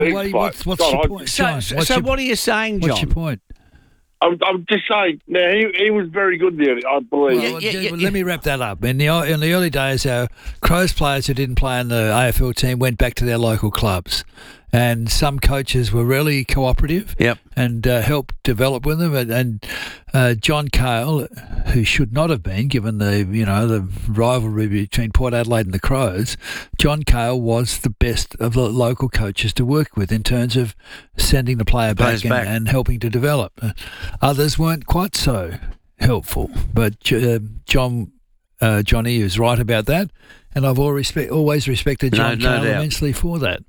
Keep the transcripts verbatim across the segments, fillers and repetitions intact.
Big What, fight. what's what's God, your I- point, So, John? so What's so your, what are you saying, John? what's your point? I'm, I'm just saying, now, he, he was very good there, I believe. Well, yeah, yeah, yeah, well, yeah. Let me wrap that up. In the in the early days, our Crows players who didn't play in the A F L team went back to their local clubs, and some coaches were really cooperative. Yep. And uh, helped develop with them. And, and uh, John Cale, who should not have been, given the you know the rivalry between Port Adelaide and the Crows, John Cale was the best of the local coaches to work with in terms of sending the player Players back, and, back. and helping to develop. Uh, others weren't quite so helpful, but uh, John uh, Johnny is right about that, and I've always, respect, always respected John No- no Cale doubt. immensely for that.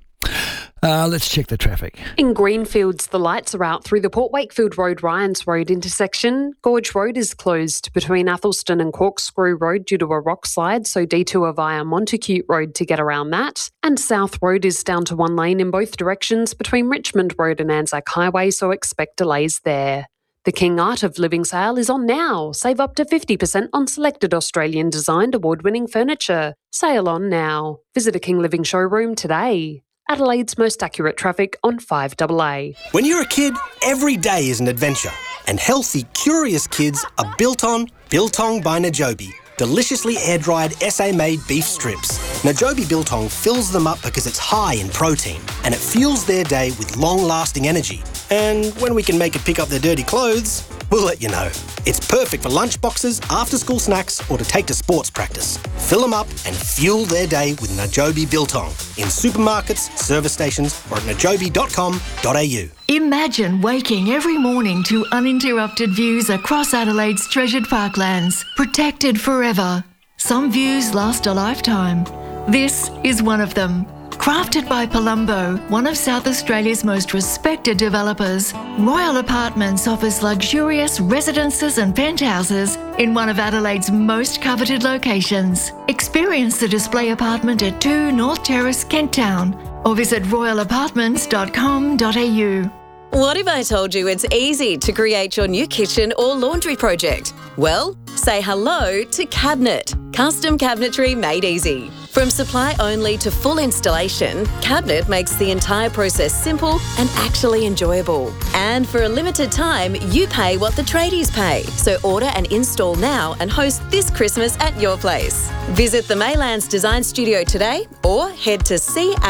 Uh, let's check the traffic. In Greenfields, the lights are out through the Port Wakefield Road Ryans Road intersection. Gorge Road is closed between Athelston and Corkscrew Road due to a rock slide, so detour via Montacute Road to get around that. And South Road is down to one lane in both directions between Richmond Road and Anzac Highway, so expect delays there. The King Art of Living sale is on now. Save up to fifty percent on selected Australian designed award-winning furniture. Sale on now. Visit a King Living showroom today. Adelaide's most accurate traffic on five A A. When you're a kid, every day is an adventure. And healthy, curious kids are built on Biltong by Najobi. Deliciously air-dried S A-made beef strips. Najobi Biltong fills them up because it's high in protein and it fuels their day with long-lasting energy. And when we can make it pick up their dirty clothes, we'll let you know. It's perfect for lunch boxes, after-school snacks or to take to sports practice. Fill them up and fuel their day with Najobi Biltong in supermarkets, service stations or at najobi dot com dot a u. Imagine waking every morning to uninterrupted views across Adelaide's treasured parklands, protected forever. Some views last a lifetime. This is one of them. Crafted by Palumbo, one of South Australia's most respected developers, Royal Apartments offers luxurious residences and penthouses in one of Adelaide's most coveted locations. Experience the display apartment at two North Terrace, Kent Town, or visit royal apartments dot com dot a u. What if I told you it's easy to create your new kitchen or laundry project? Well, say hello to Cabinet. Custom cabinetry made easy. From supply only to full installation, Cabinet makes the entire process simple and actually enjoyable. And for a limited time, you pay what the tradies pay. So order and install now and host this Christmas at your place. Visit the Maylands Design Studio today or head to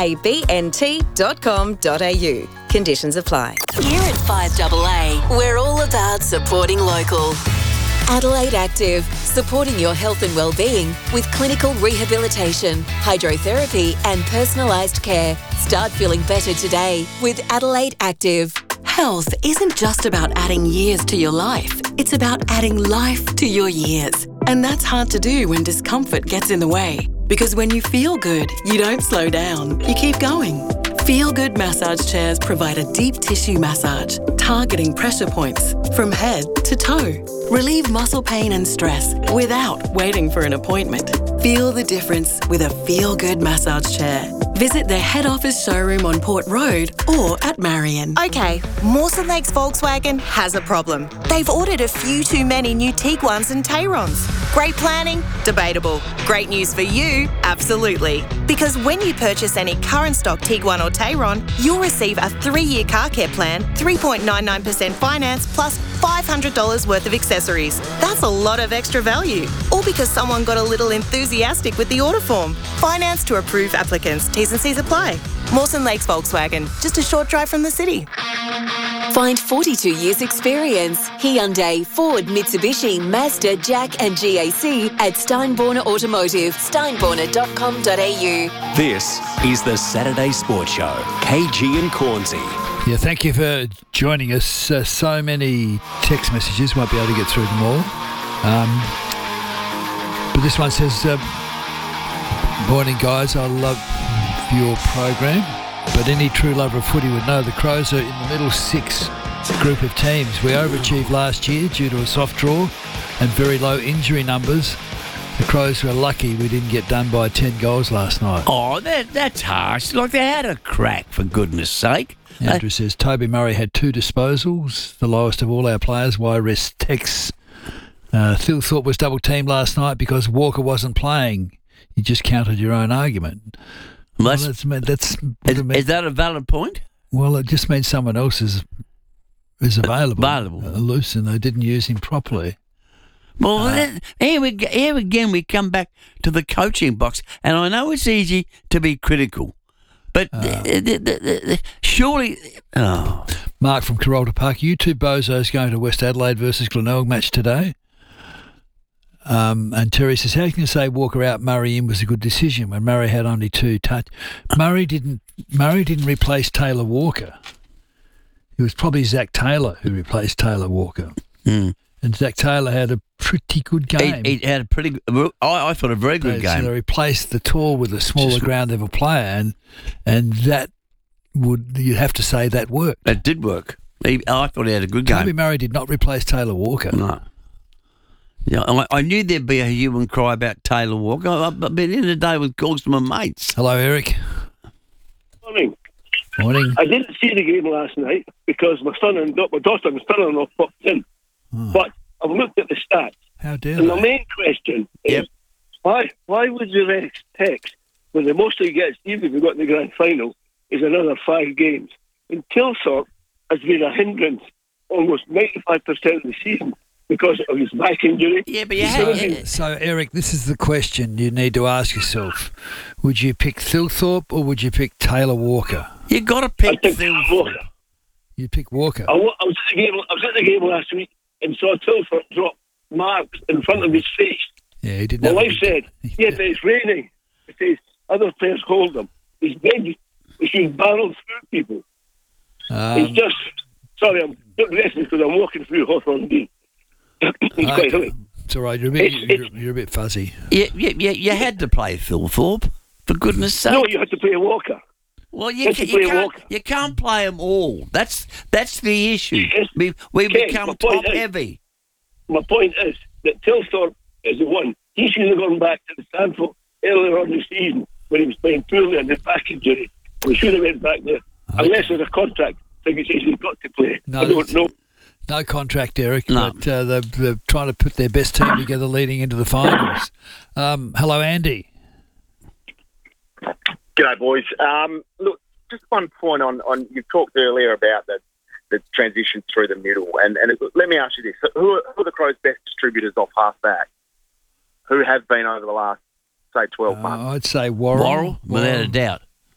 cabnt dot com dot a u. Conditions apply. Here at five A A, we're all about supporting local. Adelaide Active, supporting your health and well-being with clinical rehabilitation, hydrotherapy and personalised care. Start feeling better today with Adelaide Active. Health isn't just about adding years to your life. It's about adding life to your years. And that's hard to do when discomfort gets in the way. Because when you feel good, you don't slow down. You keep going. Feel Good massage chairs provide a deep tissue massage, targeting pressure points from head to toe. Relieve muscle pain and stress without waiting for an appointment. Feel the difference with a Feel Good massage chair. Visit their head office showroom on Port Road or at Marion. Okay, Mawson Lakes Volkswagen has a problem. They've ordered a few too many new Tiguans and Tayrons. Great planning? Debatable. Great news for you? Absolutely. Because when you purchase any current stock Tiguan or Tayron, you'll receive a three-year car care plan, three point nine nine percent finance plus five hundred dollars worth of accessories. That's a lot of extra value. All because someone got a little enthusiastic with the order form. Finance to approved applicants. T's and C's apply. Mawson Lakes Volkswagen, just a short drive from the city. Find forty-two years experience. Hyundai, Ford, Mitsubishi, Mazda, Jack and G A C at Steinborner Automotive. steinborner dot com dot a u. This is the Saturday Sports Show. K G and Cornsey. Yeah, thank you for joining us. Uh, so many text messages, won't be able to get through them all. Um, but this one says, uh, morning guys, I love your program, but any true lover of footy would know the Crows are in the middle six group of teams. We overachieved last year due to a soft draw and very low injury numbers. The Crows were lucky we didn't get done by ten goals last night. Oh, that that's harsh. Like, they had a crack, for goodness sake. Andrew uh, says, Toby Murray had two disposals, the lowest of all our players. Why rest Tex? Uh, Phil Thorpe was double-teamed last night because Walker wasn't playing. You just countered your own argument. Well, well, that's, that's, that's, is, is that a valid point? Well, it just means someone else is is available, Available. uh, loose, and they didn't use him properly. Well, that, here, we, go- here again, we come back to the coaching box, and I know it's easy to be critical, but th- th- th- th- th- surely, oh, Mark from Carolta Park, you two bozos going to West Adelaide versus Glenelg match today. Um, and Terry says, how can you say Walker out, Murray in was a good decision when Murray had only two touch? Murray didn't. Murray didn't replace Taylor Walker. It was probably Zach Taylor who replaced Taylor Walker. mm. And Zach Taylor had a pretty good game. he, he had a pretty. good- I, I thought a very good They- So they game. replaced the tall with a smaller Just- ground level player, and and that would you'd have to say that worked. It did work. He, I thought he had a good game. Toby Murray did not replace Taylor Walker. No. Yeah, I, I knew there'd be a hue and cry about Taylor Walker, I- but at the end of the day, with calls to my mates. Hello, Eric. Morning. Morning. I didn't see the game last night because my son and da- my daughter and son-in-law popped in. Oh, But I've looked at the stats, how dare and the they? main question is Yep. why why would the Rex text when the most he gets, even if we got in the grand final, is another five games? And Tilthorpe has been a hindrance almost ninety-five percent of the season because of his back injury. Yeah, but you So, had, yeah. so, Eric, this is the question you need to ask yourself. Would you pick Thilthorpe or would you pick Taylor Walker? you got to I pick think Phil. Walker. You'd pick Walker. I, wa- I was at the game. I was at the game last week and saw Tilthorpe drop marks in front of his face. Yeah, he didn't My have a wife good- said, "Yeah, but it's raining." It says other players hold them. He's big. He's being barreled through people. Um, it's just sorry, I'm digressing because I'm walking through Hawthorne Dean. It's quite okay. hilly. It's all right. You're a bit, It's- you're, it's- you're a bit fuzzy. You, you, you, you had to play Phil Thorpe, for goodness sake. No, you had to play a Walker. Well, you, Let's ca- play you, can't, Walker. you can't play them all. That's that's the issue. Yes. We, we Okay, become my point top is- heavy. My point is that Tilthorpe is the one. He should have gone back to the Stanford earlier on the season when he was playing poorly and the back injury. We should have went back there. Unless there's a contract, I think he says he's got to play. No, I don't know. No contract, Eric, No. but uh, they're, they're trying to put their best team together leading into the finals. Um, hello, Andy. G'day, boys. Um, look, just one point on, on you talked earlier about the, the transition through the middle, and, and it, let me ask you this: who are, who are the Crows' best distributors off half back? Who have been over the last, say, twelve Uh, months? I'd say Warren. Worrell, without a doubt.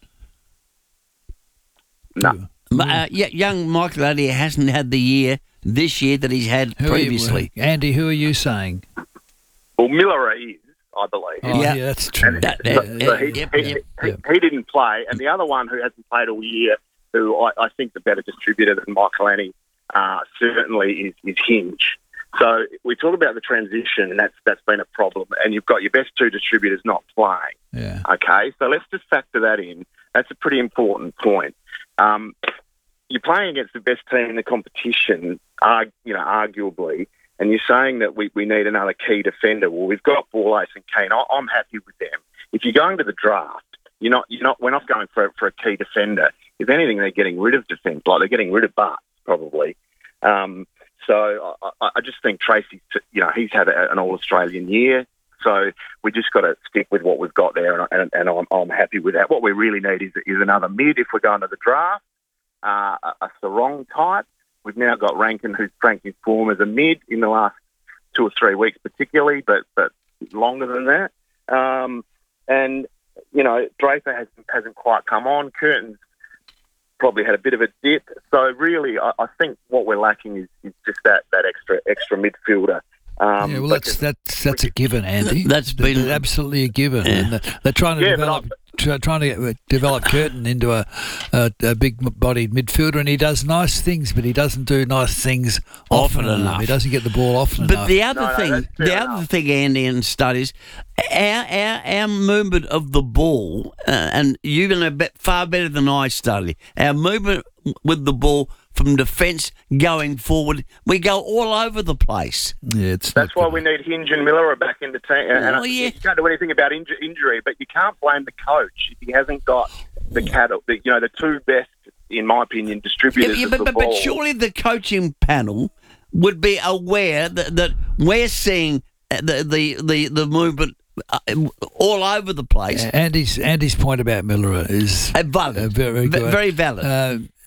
No. But, uh, yeah, young Michael Addy hasn't had the year this year that he's had Who are you- previously. Andy, who are you saying? Well, Miller is, I believe. Oh, Yeah. yeah, that's true. That- So, that- so uh, he, yep, he, yep, he, yep. he didn't play, and the other one who hasn't played all year, who I, I think the better distributor than Michael Annie, uh, certainly is, is Hinge. So we talk about the transition, and that's that's been a problem. And you've got your best two distributors not playing. Yeah. Okay, so let's just factor that in. That's a pretty important point. Um, you're playing against the best team in the competition, arg- you know, arguably, and you're saying that we, we need another key defender. Well, we've got Ball Ace and Kane. I, I'm happy with them. If you're going to the draft, you're not, you're not, we're not going for for a key defender. If anything, they're getting rid of defence, like they're getting rid of Bart probably. Um, so I, I just think Tracy's, you know, he's had a, an All-Australian year. So we just got to stick with what we've got there, and, and, and I'm, I'm happy with that. What we really need is, is another mid if we're going to the draft, uh, a, a Sarong type. We've now got Rankin, who's cranked his form as a mid in the last two or three weeks particularly, but but longer than that. Um, and, you know, Draper hasn't, hasn't quite come on. Curtin's probably had a bit of a dip. So really, I, I think what we're lacking is, is just that, that extra extra midfielder. Um, yeah, well, but that's that's that's a given, Andy. That's They're- been- they're absolutely a given, Yeah. and they're, they're trying to Yeah, but develop try, trying to get, develop Curtin into a, a a big-bodied midfielder, and he does nice things, but he doesn't do nice things often, Often enough. He doesn't get the ball often But enough. the other No, no, thing, that's fair the enough. other thing, Andy and studies, our our our movement of the ball, uh, and you know bet far better than I study. Our movement with the ball from defence going forward, we go all over the place. yeah, it's That's not why good. we need Hinge and Miller are back in the team. And Oh, I- yeah. You can't do anything about inju- injury, but you can't blame the coach if he hasn't got the cattle. The, you know, the two best, in my opinion, Yeah, distributors yeah, of but, the but, ball. but surely the coaching panel would be aware that, that we're seeing the the the, the movement uh, all over the place. Andy's Andy's point about Miller is Uh, valid. uh, very V- good. very valid. Uh,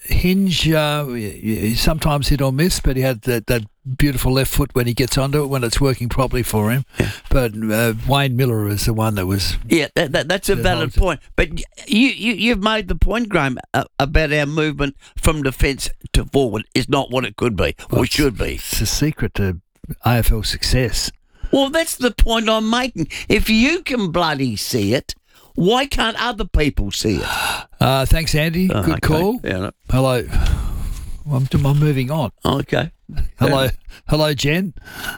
Hinge, uh, he sometimes hit or miss, but he had that, that beautiful left foot when he gets onto it, when it's working properly for him. Yeah. But uh, Wayne Miller is the one that was... Yeah, that, that, that's a valid point. But you, you, you've made the point, Graham, uh, about our movement from defence to forward is not what it could be, well, or should be. It's the secret to A F L success. Well, that's the point I'm making. If you can bloody see it, why can't other people see it? Uh, thanks, Andy. Oh, Good okay. call. Yeah. Hello. I'm, I'm moving on. Okay. Hello. Hello, Jen.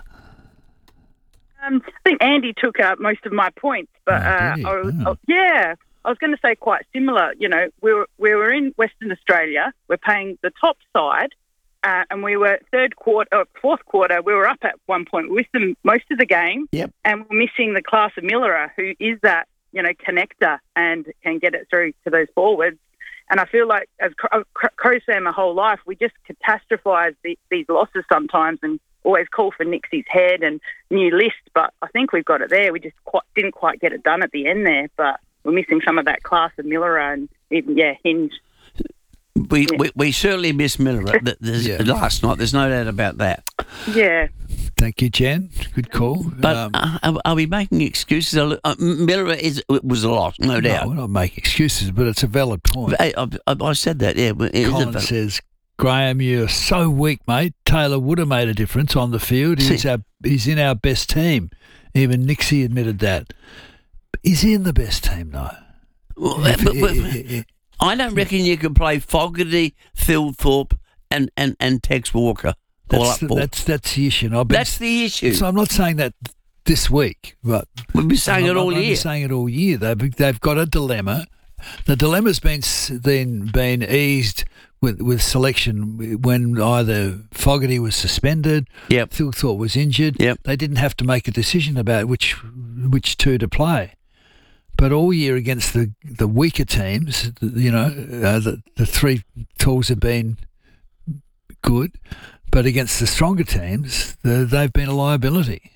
Um, I think Andy took up most of my points, but oh, uh, I was, oh. Oh, yeah, I was going to say quite similar. You know, we were we were in Western Australia. We're paying the top side, uh, and we were third quarter, uh, fourth quarter. We were up at one point with them most of the game, yep. and we're missing the class of Miller, who is that you know connector and can get it through to those forwards. And I feel like as Crows fan my whole life, we just catastrophise the, these losses sometimes and always call for Nixie's head and new list. But I think we've got it there. We just quite, didn't quite get it done at the end there. But we're missing some of that class of Miller and even, yeah, Hinge. We yeah. we, we certainly missed Miller yeah. last night. There's no doubt about that. Yeah. Thank you, Jen. Good call. But um, uh, are we making excuses? Uh, Miller is was a loss, no doubt. No, we're not making excuses, but it's a valid point. I, I, I said that, yeah. It Colin says, Graham, you're so weak, mate. Taylor would have made a difference on the field. He's, our, he's in our best team. Even Nixie admitted that. Is he in the best team, though? Well, if, but, but, it, it, I don't reckon you can play Fogarty, Thilthorpe, and, and, and Tex Walker. That's the, that's that's the issue. I've been, that's the issue. So I'm not saying that this week, but we've been saying it all I've year. Been saying it all year. They've they've got a dilemma. The dilemma's been been been eased with with selection when either Fogarty was suspended, yep. Thilthorpe was injured. Yep. They didn't have to make a decision about which which two to play. But all year against the the weaker teams, you know, uh, the the three tools have been good. But against the stronger teams, the, they've been a liability,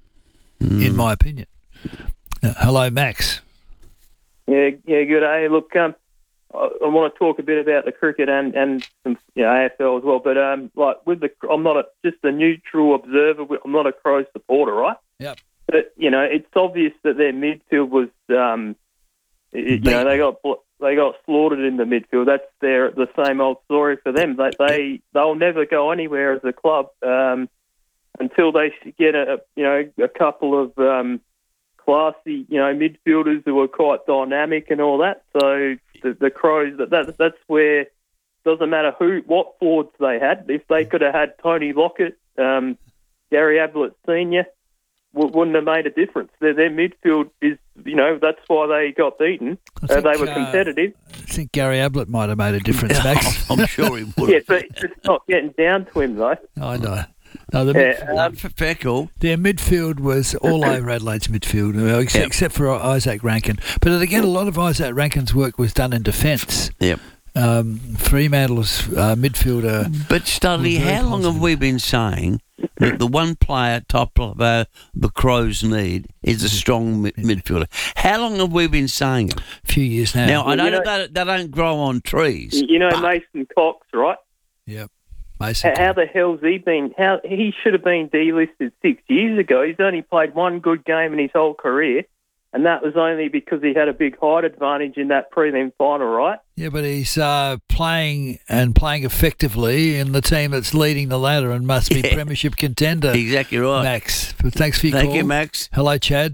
mm. in my opinion. Uh, hello, Max. Yeah, yeah, good. Hey, look, um, I, I want to talk a bit about the cricket and and some, you know, A F L as well. But um, like with the, I'm not a, just a neutral observer. I'm not a Crows supporter, right? Yep. But you know, it's obvious that their midfield was, um, it, you know, they got. They got slaughtered in the midfield. That's their the same old story for them. They they they'll never go anywhere as a club um, until they get a you know a couple of um, classy you know midfielders who are quite dynamic and all that. So the, the Crows that, that that's where it doesn't matter who what forwards they had. If they could have had Tony Lockett, um, Gary Ablett Senior, w- wouldn't have made a difference. Their, their midfield is. You know, that's why they got beaten. Think, uh, they were competitive. Uh, I think Gary Ablett might have made a difference, Max. I'm sure he would. Yeah, but it's not getting down to him, though. I know. No, the yeah, midfield, um, fair call. Their midfield was all over Adelaide's midfield, except, yep. except for Isaac Rankin. But again, a lot of Isaac Rankin's work was done in defence. Yep. Um, Fremantle's uh, midfielder. But Studley, how long have we been saying that the one player top of uh, the Crows need is a strong mid- midfielder? How long have we been saying it? A few years now. Now, I know, you know that they don't grow on trees. You know but... Mason Cox, right? Yep. Mason how, how the hell's he been? How he should have been delisted six years ago. He's only played one good game in his whole career. And that was only because he had a big height advantage in that prelim final, right? Yeah, but he's uh, playing and playing effectively in the team that's leading the ladder and must be yeah. premiership contender. Exactly right. Max, but thanks for your Thank call. Thank you, Max. Hello, Chad.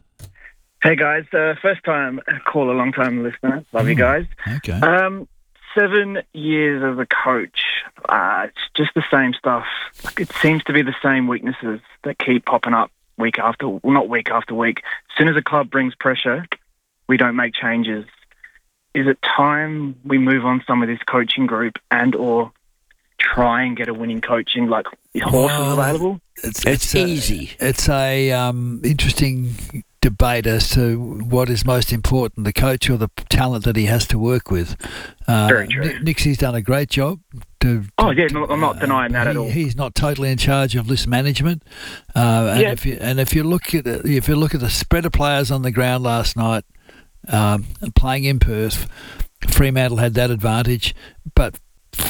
Hey, guys. Uh, first time caller, long time listener. Love mm. you guys. Okay. Um, seven years as a coach. Uh, it's just the same stuff. It seems to be the same weaknesses that keep popping up. Week after, well, not week after week. As soon as a club brings pressure, we don't make changes. Is it time we move on some of this coaching group and or try and get a winning coaching, like horses well, available? It's, it's, it's easy. A, it's a um, interesting debate as to what is most important, the coach or the talent that he has to work with. Uh, Very true. N- Nixie's done a great job. To, to, oh, yeah, no, I'm not uh, denying that he, at all. He's not totally in charge of list management. Uh, and, yeah. if you, and if you look at the, if you look at the spread of players on the ground last night, um, playing in Perth, Fremantle had that advantage. But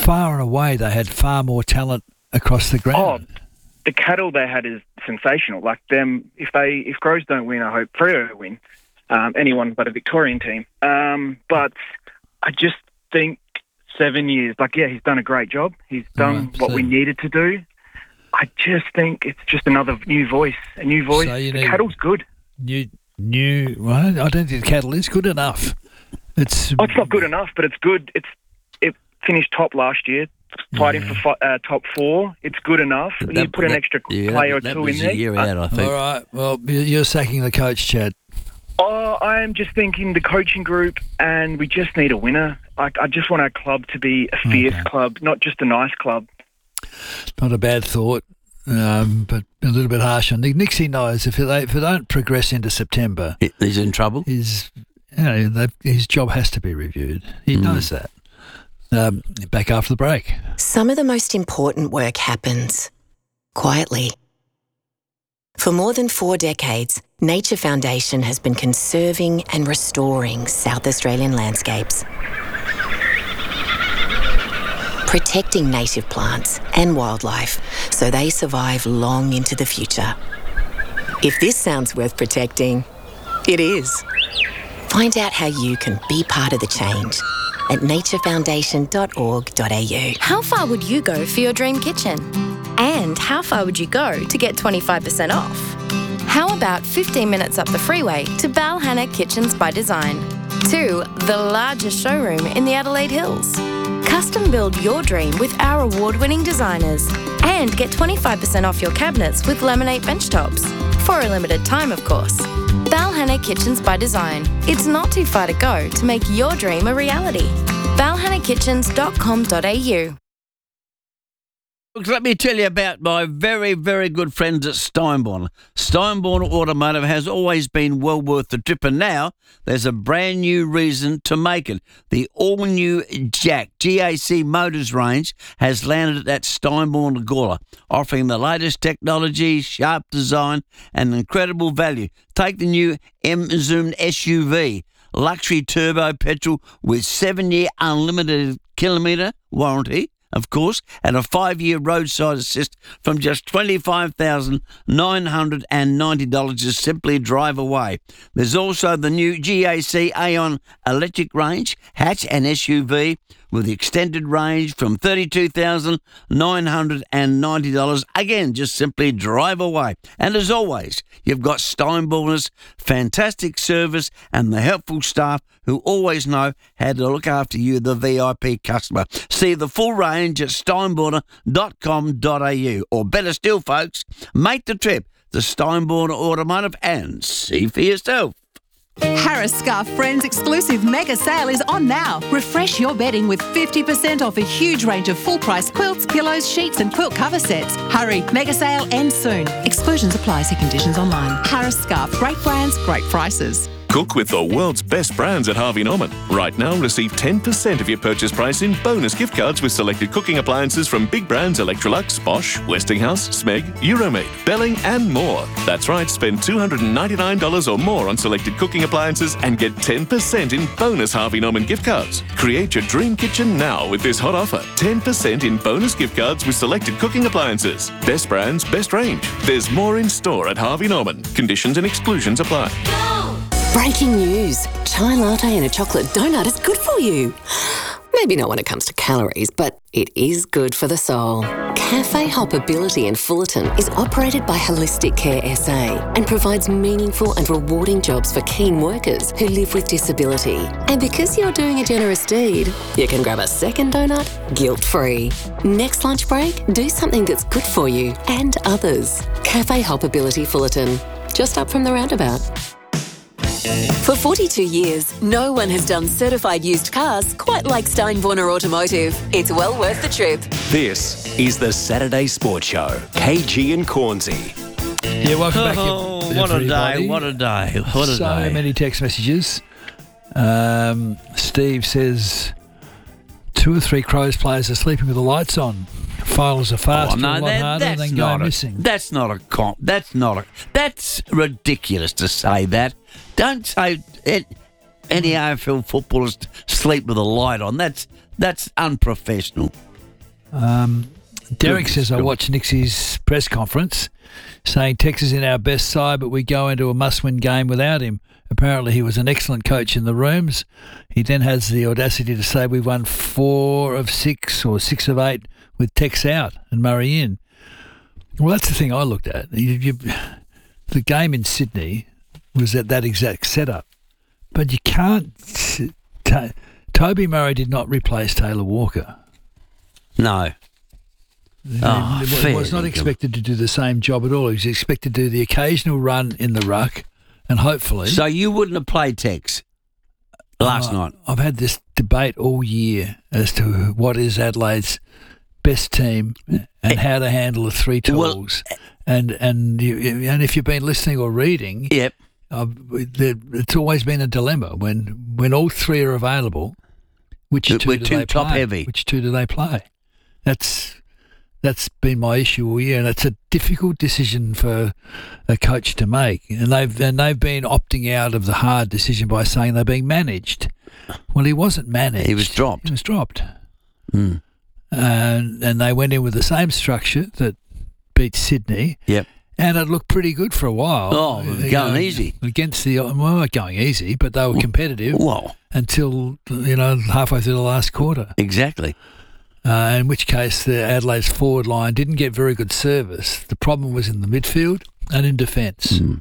far and away they had far more talent across the ground. Oh, the cattle they had is sensational. Like them, if they if Crows don't win, I hope Freo win. Um, anyone but a Victorian team. Um, but I just think seven years, like, yeah, he's done a great job. He's done Right, what so- we needed to do. I just think it's just another new voice, a new voice. So you the need- cattle's good. New, new. Well, I don't think the cattle is good enough. It's Oh, it's not good enough, but it's good. It's it finished top last year, tied in for fi- uh, top four. It's good enough. That- you put an that- extra yeah, player or that two was in a there. year Uh, out, I think. all right. Well, you're sacking the coach, Chad. Oh, I am just thinking the coaching group, and we just need a winner. Like, I just want our club to be a fierce Okay. club, not just a nice club. Not a bad thought, um, but a little bit harsh on Nick. Nixie knows if they if they don't progress into September, he's in trouble. His you know, they, his job has to be reviewed. He knows that. Um, back after the break. Some of the most important work happens quietly. For more than four decades, Nature Foundation has been conserving and restoring South Australian landscapes, protecting native plants and wildlife so they survive long into the future. If this sounds worth protecting, it is. Find out how you can be part of the change at nature foundation dot org dot a u. How far would you go for your dream kitchen? And how far would you go to get twenty-five percent off? How about fifteen minutes up the freeway to Balhanna Kitchens by Design? To the largest showroom in the Adelaide Hills. Custom build your dream with our award-winning designers. And get twenty-five percent off your cabinets with laminate bench tops. For a limited time, of course. Balhanna Kitchens by Design. It's not too far to go to make your dream a reality. balhanna kitchens dot com dot a u. Look, let me tell you about my very, very good friends at Steinborn. Steinborn Automotive has always been well worth the trip, and now there's a brand new reason to make it. The all-new Jack G A C Motors range has landed at Steinborn Gawler, offering the latest technology, sharp design, and incredible value. Take the new M-Zoom S U V, luxury turbo petrol with seven-year unlimited kilometre warranty, of course, and a five-year roadside assist from just twenty-five thousand nine hundred ninety dollars. Just simply drive away. There's also the new G A C Aeon electric range, hatch and S U V, with extended range from thirty-two thousand nine hundred ninety dollars. Again, just simply drive away. And as always, you've got Steinborn's fantastic service and the helpful staff who always know how to look after you, the V I P customer. See the full range at steinborner dot com dot a u. Or better still, folks, make the trip to Steinborn Automotive and see for yourself. Harris Scarf Friends exclusive mega sale is on now. Refresh your bedding with fifty percent off a huge range of full-price quilts, pillows, sheets and quilt cover sets. Hurry, mega sale ends soon. Exclusions apply. See conditions online. Harris Scarf. Great brands, great prices. Cook with the world's best brands at Harvey Norman. Right now, receive ten percent of your purchase price in bonus gift cards with selected cooking appliances from big brands Electrolux, Bosch, Westinghouse, Smeg, Euromade, Belling and more. That's right, spend two hundred ninety-nine dollars or more on selected cooking appliances and get ten percent in bonus Harvey Norman gift cards. Create your dream kitchen now with this hot offer. ten percent in bonus gift cards with selected cooking appliances. Best brands, best range. There's more in store at Harvey Norman. Conditions and exclusions apply. Breaking news. Chai latte and a chocolate donut is good for you. Maybe not when it comes to calories, but it is good for the soul. Cafe Hoppability in Fullerton is operated by Holistic Care S A and provides meaningful and rewarding jobs for keen workers who live with disability. And because you're doing a generous deed, you can grab a second donut guilt-free. Next lunch break, do something that's good for you and others. Cafe Hoppability Fullerton, just up from the roundabout. For forty-two years, no one has done certified used cars quite like Steinborner Automotive. It's well worth the trip. This is the Saturday Sports Show. K G and Cornsey. Yeah, welcome back. Oh, everybody. what a day, what a day, what a so day. many text messages. Um, Steve says two or three Crows players are sleeping with the lights on. Filers are faster, Oh, no, a lot that- harder that's than go not a, missing. That's not a comp. That's not a. That's ridiculous to say that. Don't say it, any A F L footballers sleep with a light on. That's that's unprofessional. Um, Derek says, I watched Nixie's press conference saying Texas is in our best side, but we go into a must-win game without him. Apparently he was an excellent coach in the rooms. He then has the audacity to say we won four of six or six of eight with Tex out and Murray in. Well, that's the thing I looked at. You, you, the game in Sydney was at that exact setup. But you can't... T- Toby Murray did not replace Taylor Walker. No. Oh, he was not expected to do the same job at all. He was expected to do the occasional run in the ruck and hopefully... So you wouldn't have played Tex last uh, night? I've had this debate all year as to what is Adelaide's best team and how to handle the three tools. Well, and and you, and if you've been listening or reading, yep, uh, it's always been a dilemma when when all three are available. Which two We're do too they top play? heavy. Which two do they play? That's that's been my issue all year, and it's a difficult decision for a coach to make. And they've and they've been opting out of the hard decision by saying they're being managed. Well, he wasn't managed. He was dropped. He was dropped. Mm. And and they went in with the same structure that beat Sydney. Yep. And it looked pretty good for a while. Oh, You going know, easy. Against the, well, not going easy, but they were competitive. Whoa. Until, you know, halfway through the last quarter. Exactly. Uh, in which case the Adelaide's forward line didn't get very good service. The problem was in the midfield and in defence, Mm.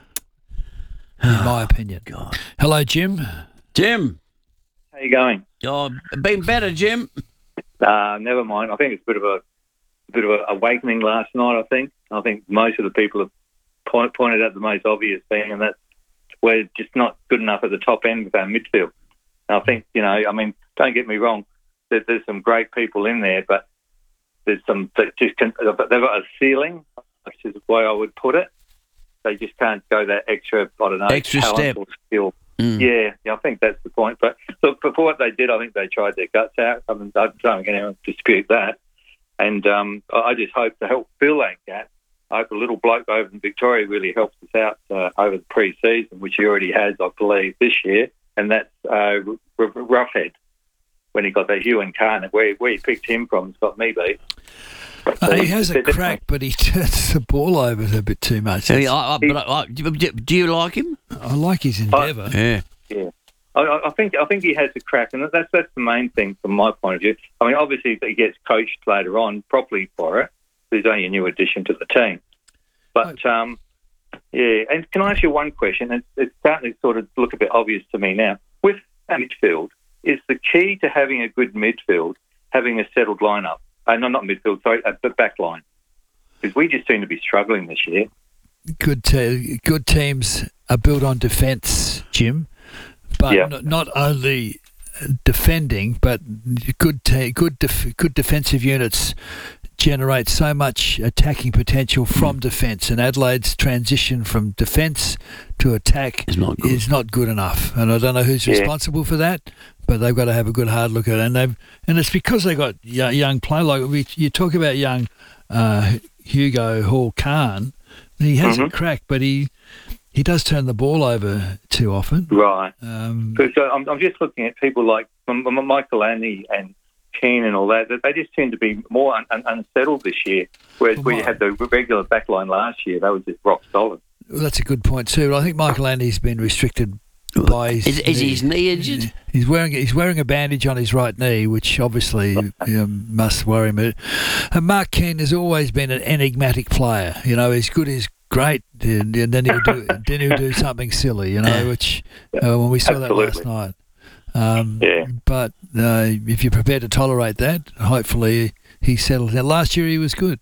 in my opinion. God. Hello, Jim. Jim. How you going? Oh, been better, Jim. Uh, never mind. I think it's a bit of a, a bit of an awakening last night. I think. I think most of the people have point, pointed out the most obvious thing, and that's we're just not good enough at the top end with our midfield. And I think you know. I mean, don't get me wrong. There, there's some great people in there, but there's some that just can, they've got a ceiling, which is the way I would put it. They just can't go that extra. I don't know, Extra talent step. or skill. Mm. Yeah, yeah, I think that's the point. But look, for what they did, I think they tried their guts out. I mean, I don't think anyone dispute that. And um, I I just hope to help fill that gap. I hope a little bloke over in Victoria really helps us out uh, over the pre-season, which he already has, I believe, this year. And that's uh, R- R- Roughhead, when he got that Hugh Incarnate, where, where he picked him from, has got me beat. Uh, he has a crack, but he turns the ball over a bit too much. I, I, but I, I, do, do you like him? I like his endeavour. Yeah. Yeah, I, I think I think he has a crack, and that's that's the main thing from my point of view. I mean, obviously, if he gets coached later on properly for it, there's only a new addition to the team. But um, yeah, and can I ask you one question? It's, it's starting to sort of look a bit obvious to me now. With midfield, is the key to having a good midfield having a settled lineup? Uh, no, not midfield, sorry, uh, the back line, because we just seem to be struggling this year. Good, te- good teams are built on defence, Jim, but Yeah. n- not only defending, but good, te- good, def- good defensive units generate so much attacking potential from Mm. defence. And Adelaide's transition from defence to attack is not good. is not good enough. And I don't know who's Yeah. responsible for that, but they've got to have a good hard look at it. And they've, and it's because they got young, young play. Like we, you talk about young uh, Hugo Hall Khan. He has Mhm. a crack, but he he does turn the ball over too often. Right. Um, So, so I'm, I'm just looking at people like M- M- Michael Andy and Keane and all that. that They just seem to be more un- un- unsettled this year, whereas Well, we my- had the regular backline last year. They were just rock solid. Well, that's a good point too. I think Michael Andy's been restricted by his Is, is knee. his knee injured? He's wearing he's wearing a bandage on his right knee, which obviously um, must worry him. And Mark Keane has always been an enigmatic player. You know, he's good, he's great, and, and then he'll do then he'll do something silly. You know, which uh, when we saw Absolutely. that last night. Um, Yeah. But uh, if you're prepared to tolerate that, hopefully he settles. Now, last year he was good.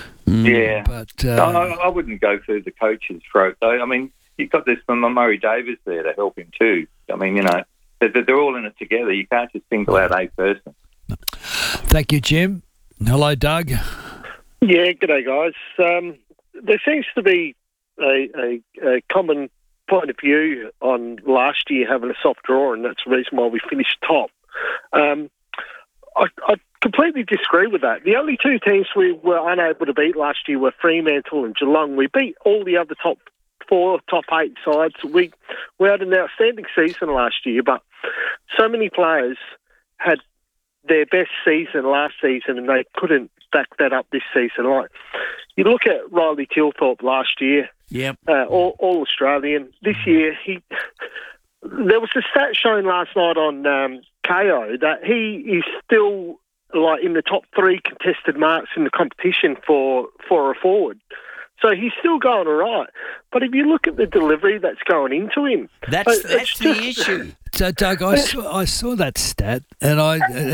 Yeah. But No, uh, I, I wouldn't go through the coach's throat, though. I mean, you've got this from Murray Davis there to help him too. I mean, you know, they're, they're all in it together. You can't just single out a person. thank you, Jim. Hello, Doug. Yeah, g'day, guys. Um, there seems to be a, a, a common point of view on last year having a soft draw, and that's the reason why we finished top. Um, I, I completely disagree with that. The only two teams we were unable to beat last year were Fremantle and Geelong. We beat all the other top four, top eight sides. We, we had an outstanding season last year, but so many players had their best season last season, and they couldn't back that up this season. Like you look at Riley Tilthorpe last year, yep, uh, all, all Australian. This year, he there was a stat shown last night on um, K O that he is still like in the top three contested marks in the competition for for a forward. So he's still going all right. But if you look at the delivery that's going into him... That's, it's that's just, the issue. So, Doug, I saw, I saw that stat, and I